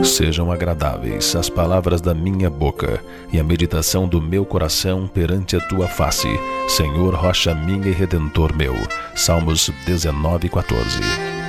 Sejam agradáveis as palavras da minha boca e a meditação do meu coração perante a tua face, Senhor, rocha minha e redentor meu. Salmos 19:14.